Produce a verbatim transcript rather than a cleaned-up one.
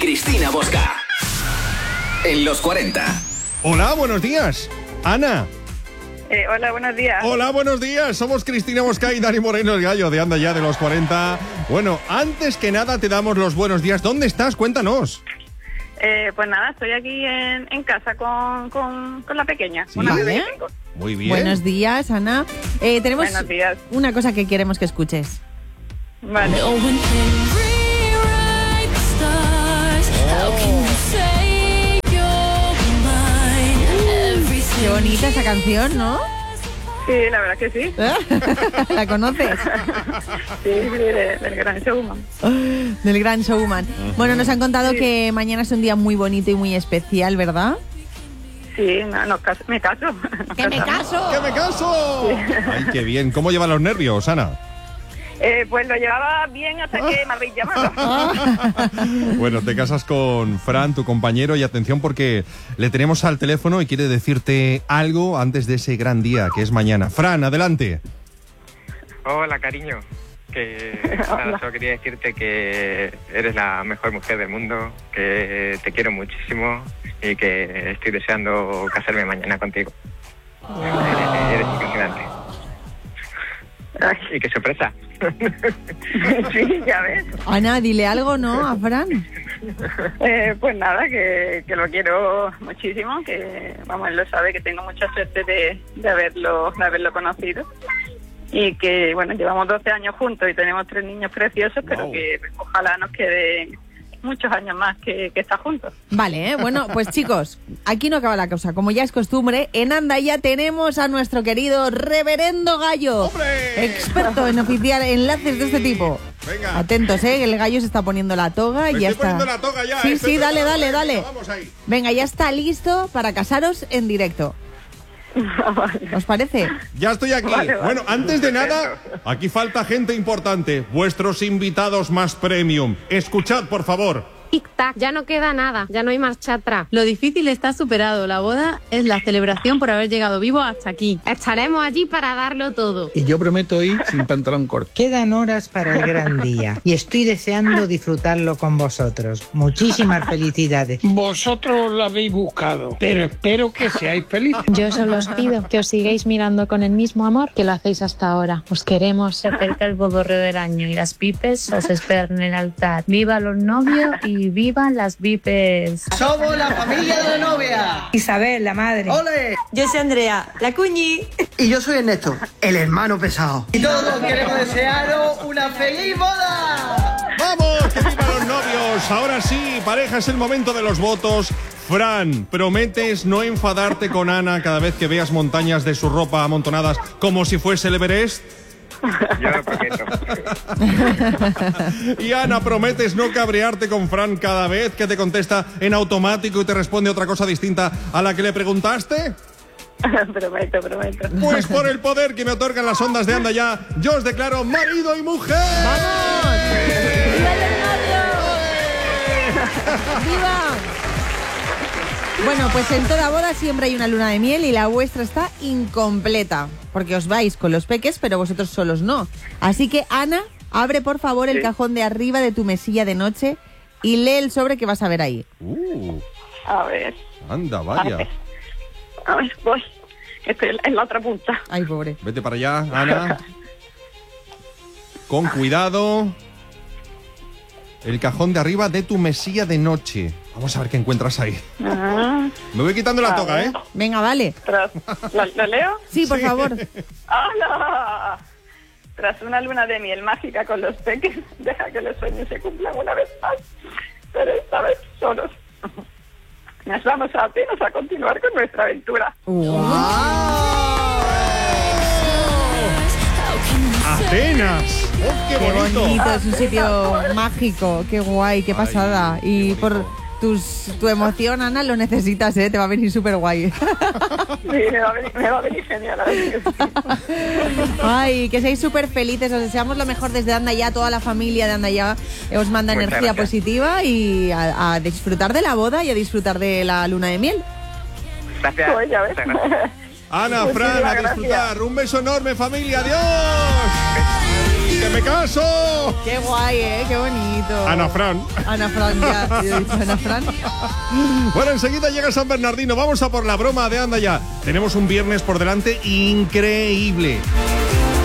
Cristina Bosca. En los cuarenta. Hola, buenos días. Ana. Eh, hola, buenos días. Hola, buenos días. Somos Cristina Bosca y Dani Moreno, el gallo de Anda Ya de los cuarenta. Bueno, antes que nada te damos los buenos días. ¿Dónde estás? Cuéntanos. Eh, pues nada, estoy aquí en, en casa con, con, con la pequeña. Sí. Una Vale. bebé que tengo. Muy bien. Buenos días, Ana. Eh, tenemos Buenos días. una cosa que queremos que escuches. Vale. Qué bonita esa canción, ¿no? Sí, la verdad que sí. ¿La conoces? Sí, de- del gran showman. Del Gran Showman. Bueno, nos han contado Sí. que mañana es un día muy bonito y muy especial, ¿verdad? Sí, no, no, cas- me caso. Nos ¡Que me casamos. caso! ¡Que me caso! Ay, qué bien. ¿Cómo llevan los nervios, Ana? Eh, pues lo llevaba bien hasta que me habéis llamado. Bueno, te casas con Fran, tu compañero, y atención porque le tenemos al teléfono y quiere decirte algo antes de ese gran día que es mañana. Fran, adelante. Hola, cariño. Que nada, solo quería decirte que eres la mejor mujer del mundo, que te quiero muchísimo y que estoy deseando casarme mañana contigo. Eres, eres impresionante. Ay, Y qué sorpresa. sí, ya ves. Ana, dile algo, ¿no? A Fran. Eh, pues nada, que, que lo quiero muchísimo, que vamos, él lo sabe, que tengo mucha suerte de, de haberlo de haberlo conocido y que, bueno, llevamos doce años juntos y tenemos tres niños preciosos, pero Wow. que ojalá nos queden muchos años más que, que estar juntos. Vale, ¿eh? Bueno, pues chicos, aquí no acaba la cosa. Como ya es costumbre, en Anda Ya tenemos a nuestro querido Reverendo Gallo. ¡Hombre! Experto en oficiar enlaces de este tipo. Venga. Atentos, ¿eh? El gallo se está poniendo la toga y Me ya estoy está. poniendo la toga ya. Sí, ¿eh? Estoy sí, dale, preparado. dale, Venga, dale. Vamos ahí. Venga, ya está listo para casaros en directo. ¿Os parece? Ya estoy aquí. Vale, vale. Bueno, antes de nada, aquí falta gente importante. Vuestros invitados más premium. Escuchad, por favor. Tic-tac, ya no queda nada, ya no hay marcha atrás. Lo difícil está superado. La boda es la celebración por haber llegado vivo hasta aquí. Estaremos allí para darlo todo. Y yo prometo ir sin pantalón corto. Quedan horas para el gran día y estoy deseando disfrutarlo con vosotros. Muchísimas felicidades. Vosotros lo habéis buscado, pero espero que seáis felices. Yo solo os pido que os sigáis mirando con el mismo amor que lo hacéis hasta ahora. Os queremos. Se acerca el bodorreo del año y las pipes os esperan en el altar. ¡Viva los novios y vivan las vipes! Somos la familia de la novia. Isabel, la madre. ¡Ole! Yo soy Andrea, la cuñi. Y yo soy Ernesto, el hermano pesado. Y todos queremos desearos una feliz boda. ¡Vamos! ¡Que vivan los novios! Ahora sí, pareja, es el momento de los votos. Fran, ¿prometes no enfadarte con Ana cada vez que veas montañas de su ropa amontonadas como si fuese el Everest? Yo lo prometo. Y Ana, ¿prometes no cabrearte con Fran cada vez que te contesta en automático y te responde otra cosa distinta a la que le preguntaste? prometo, prometo. Pues por el poder que me otorgan las ondas de Anda Ya, yo os declaro marido y mujer. ¡Vamos! ¡Viva el novio! ¡Viva! Bueno, pues en toda boda siempre hay una luna de miel y la vuestra está incompleta, porque os vais con los peques, pero vosotros solos no. Así que, Ana, abre por favor el Sí. cajón de arriba de tu mesilla de noche y lee el sobre que vas a ver ahí. Uh, A ver, anda, a vaya. ver, a ver, voy, que estoy en la- en la otra punta. Ay, pobre. Vete para allá, Ana. Con cuidado. El cajón de arriba de tu mesilla de noche. Vamos a ver qué encuentras ahí. Ah, Me voy quitando la A toga, ver. ¿eh? Venga, vale. tras, ¿lo, lo leo? Sí, por Sí. favor. ¡Hala! Tras una luna de miel mágica con los peques, deja que los sueños se cumplan una vez más, pero esta vez solos. Nos vamos a Atenas a continuar con nuestra aventura. ¡Atenas! ¡Oh, qué Qué bonito! bonito, es un sitio mágico, qué guay, qué pasada. Ay, Y qué por bonito. tus, tu emoción, Ana, lo necesitas, ¿eh? Te va a venir súper guay. Sí, me va a venir, me va a venir genial. a ver que sí. Ay, que seáis súper felices, os deseamos lo mejor desde Anda Ya, toda la familia de Anda Ya os manda Muchas energía gracias. positiva y a, a disfrutar de la boda y a disfrutar de la luna de miel. Gracias. Pues ya ves. Muchas gracias. Ana, Muchísimas Fran, a gracias. disfrutar. Un beso enorme, familia. ¡Adiós! ¡Que me caso! ¡Qué guay, eh! ¡Qué bonito! Ana Fran. Ana Fran, ya. Yo he dicho Ana Fran. Bueno, enseguida llega San Bernardino. Vamos a por la broma de Anda Ya. Tenemos un viernes por delante increíble.